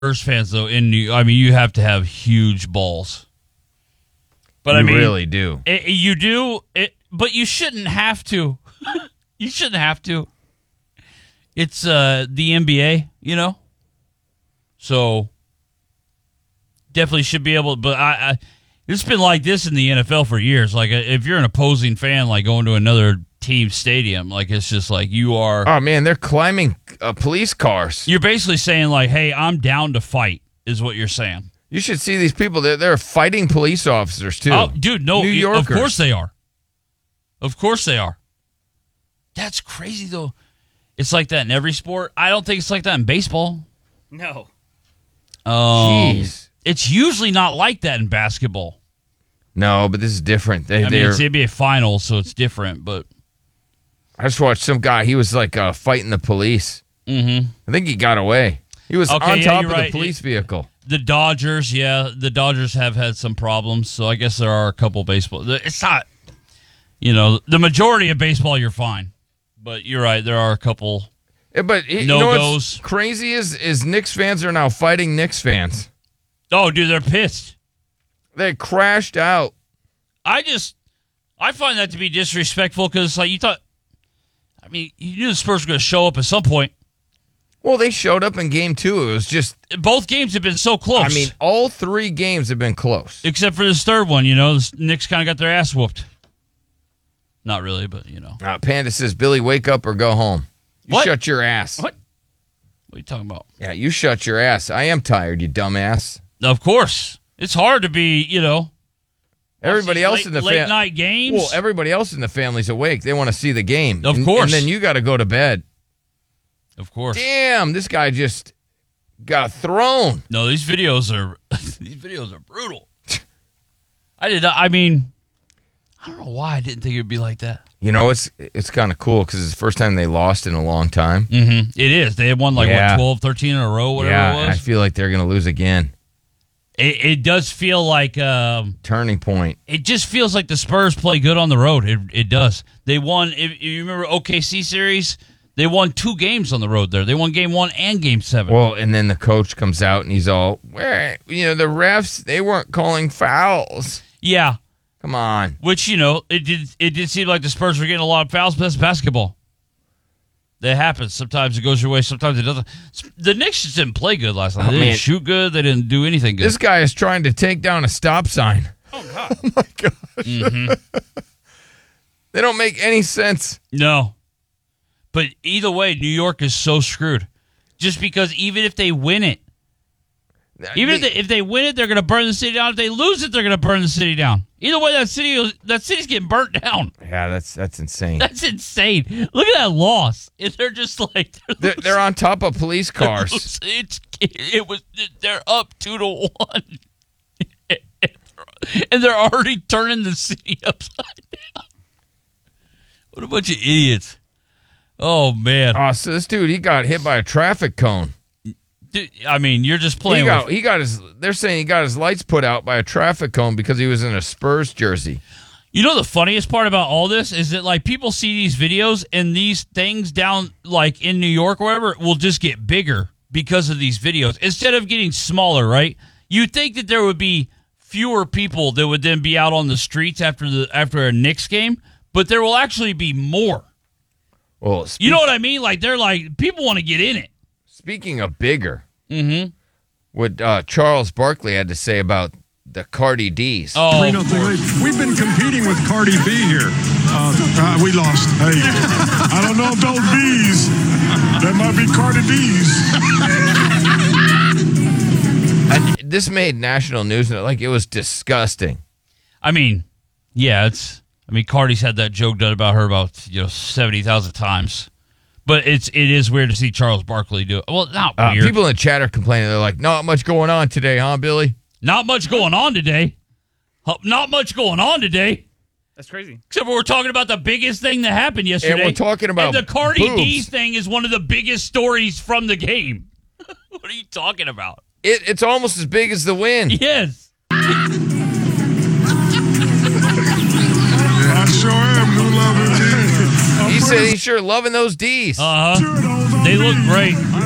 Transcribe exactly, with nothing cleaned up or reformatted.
Spurs fans, though, in New, I mean, you have to have huge balls. But you I mean, really do. It, you do, it, but you shouldn't have to. You shouldn't have to. It's uh, the N B A, you know? So, definitely should be able, but I, I it's been like this in the N F L for years. Like, if you're an opposing fan, like going to another team stadium, like it's just like you are. Oh man, they're climbing uh, police cars. You're basically saying like, "Hey, I'm down to fight," is what you're saying. You should see these people. They're, they're fighting police officers too. Oh, dude, no, New Yorkers. Of course they are. Of course they are. That's crazy though. It's like that in every sport. I don't think it's like that in baseball. No. Um, Jeez. It's usually not like that in basketball. No, but this is different. They, I mean, it's N B A Finals, so it's different. But I just watched some guy. He was like uh, fighting the police. Mm-hmm. I think he got away. He was Okay, on yeah, top you're of right. the police vehicle. The Dodgers, yeah, the Dodgers have had some problems. So I guess there are a couple baseball. It's not, you know, the majority of baseball, you're fine. But you're right, there are a couple. Yeah, but you no know what's goes. crazy is is Knicks fans are now fighting Knicks fans. Oh, dude, they're pissed. They crashed out. I just, I find that to be disrespectful because, like, you thought, I mean, you knew the Spurs were going to show up at some point. Well, they showed up in game two. It was just both games have been so close. I mean, all three games have been close, except for this third one. You know, the Knicks kind of got their ass whooped. Not really, but you know. Uh, Panda says, "Billy, wake up or go home." You What? shut your ass. What? What are you talking about? Yeah, you shut your ass. I am tired, you dumbass. Of course, it's hard to be. You know, everybody else late, in the late fam- night games. Well, everybody else in the family's awake. They want to see the game, Of and, course. and then you got to go to bed. Of course. Damn, this guy just got thrown. No, these videos are these videos are brutal. I did. Not, I mean, I don't know why I didn't think it would be like that. You know, it's it's kind of cool because it's the first time they lost in a long time. Mm-hmm. It is. They had won like Yeah. what, twelve, thirteen in a row, whatever yeah, it and I was. feel like they're going to lose again. It, it does feel like um, Turning point. it just feels like the Spurs play good on the road. It it does. They won. If, if you remember O K C series, they won two games on the road there. They won game one and game seven. Well, and then the coach comes out and he's all, "Where, you know, the refs, they weren't calling fouls." Yeah. Come on. Which, you know, it did it did seem like the Spurs were getting a lot of fouls, but that's basketball. That happens. Sometimes it goes your way, sometimes it doesn't. The Knicks just didn't play good last night. Oh, They didn't man. shoot good. They didn't do anything good. This guy is trying to take down a stop sign. oh, God. Oh, my gosh. Mm-hmm. They don't make any sense. No. But either way, New York is so screwed. Just because even if they win it, even if they, if they win it, they're going to burn the city down. If they lose it, they're going to burn the city down. Either way, that city that city's getting burnt down. Yeah, that's that's insane. That's insane. Look at that loss. And they're just like They're, they're on top of police cars. It's it was they're up two to one, and they're already turning the city upside down. What a bunch of idiots! Oh man! Oh, so this dude, he got hit by a traffic cone. Dude, I mean, you're just He playing. got, with, he got his. They're saying he got his lights put out by a traffic cone because he was in a Spurs jersey. You know the funniest part about all this is that like people see these videos and these things down like in New York or wherever will just get bigger because of these videos instead of getting smaller, right? You'd think that there would be fewer people that would then be out on the streets after the after a Knicks game, but there will actually be more. Well, You know what I mean? Like they're like people want to get in it. Speaking of bigger, Mm-hmm. what uh, Charles Barkley had to say about the Cardi D's. Oh, three nothing lead. We've been competing with Cardi B here. Uh, uh, we lost. Hey, I don't know if those B's, that might be Cardi D's. And this made national news, and like it was disgusting. I mean, yeah, it's. I mean, Cardi's had that joke done about her about you know seventy thousand times, but it's it is weird to see Charles Barkley do it. Well, not Uh, weird. people in the chat are complaining. They're like, "Not much going on today, huh, Billy?" Not much going on today. Huh, Not much going on today. That's crazy. Except for we're talking about the biggest thing that happened yesterday. And we're talking about and the Cardi boobs. D thing is one of the biggest stories from the game. What are you talking about? It, it's almost as big as the win. Yes. I sure am. New love He said he's sure loving those D's. Uh huh. They look great.